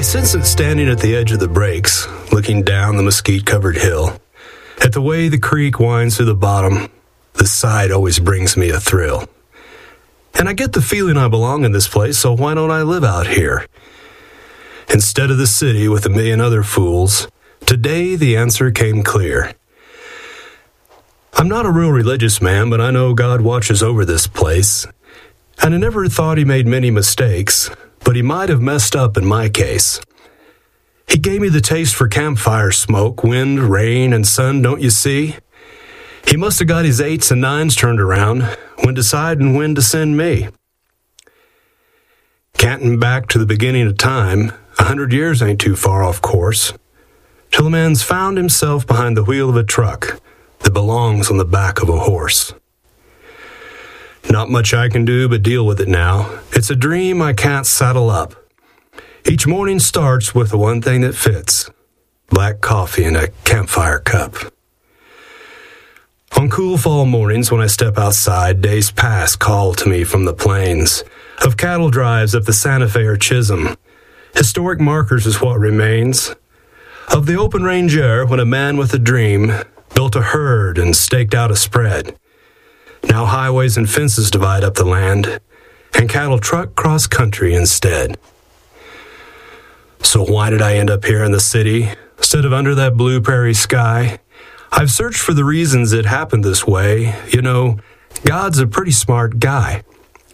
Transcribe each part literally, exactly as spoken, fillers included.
I sense it standing at the edge of the breaks, looking down the mesquite-covered hill. At the way the creek winds through the bottom, the sight always brings me a thrill. And I get the feeling I belong in this place, so why don't I live out here? Instead of the city with a million other fools, today the answer came clear. I'm not a real religious man, but I know God watches over this place. And I never thought he made many mistakes, but he might have messed up in my case. He gave me the taste for campfire smoke, wind, rain, and sun, don't you see? He must have got his eights and nines turned around when deciding when to send me. Canting back to the beginning of time, a hundred years ain't too far off course, till a man's found himself behind the wheel of a truck that belongs on the back of a horse. Not much I can do but deal with it now. It's a dream I can't saddle up. Each morning starts with the one thing that fits: black coffee in a campfire cup. On cool fall mornings when I step outside, days past call to me from the plains, of cattle drives up the Santa Fe or Chisholm. Historic markers is what remains. Of the open range air when a man with a dream built a herd and staked out a spread. Now highways and fences divide up the land, and cattle truck cross country instead. So why did I end up here in the city, instead of under that blue prairie sky? I've searched for the reasons it happened this way. You know, God's a pretty smart guy.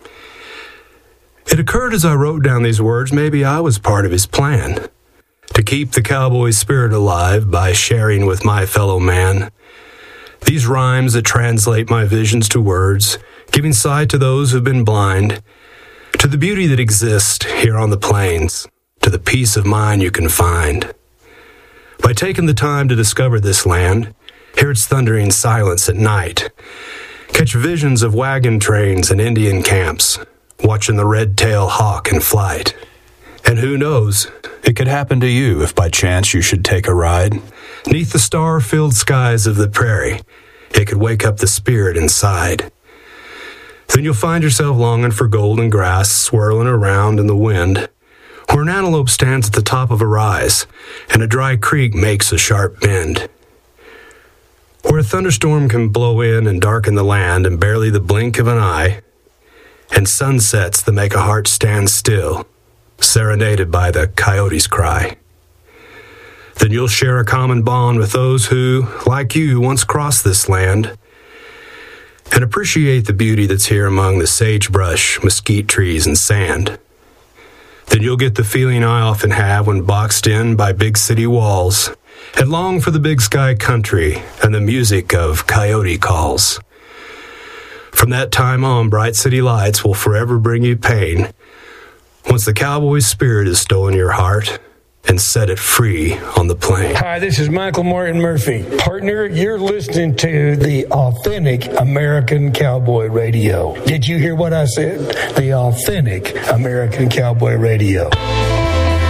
It occurred as I wrote down these words, maybe I was part of his plan. To keep the cowboy spirit alive by sharing with my fellow man. These rhymes that translate my visions to words, giving sight to those who've been blind, to the beauty that exists here on the plains, to the peace of mind you can find. By taking the time to discover this land, hear its thundering silence at night, catch visions of wagon trains and Indian camps, watching the red-tailed hawk in flight. And who knows, it could happen to you if by chance you should take a ride. Neath the star-filled skies of the prairie, it could wake up the spirit inside. Then you'll find yourself longing for golden grass swirling around in the wind, where an antelope stands at the top of a rise, and a dry creek makes a sharp bend. Where a thunderstorm can blow in and darken the land in barely the blink of an eye, and sunsets that make a heart stand still, serenaded by the coyote's cry. Then you'll share a common bond with those who, like you, once crossed this land, and appreciate the beauty that's here among the sagebrush, mesquite trees, and sand. Then you'll get the feeling I often have when boxed in by big city walls, and long for the big sky country and the music of coyote calls. From that time on, bright city lights will forever bring you pain, once the cowboy spirit has stolen your heart and set it free on the plain. Hi, this is Michael Martin Murphy. Partner, you're listening to the Authentic American Cowboy Radio. Did you hear what I said? The Authentic American Cowboy Radio.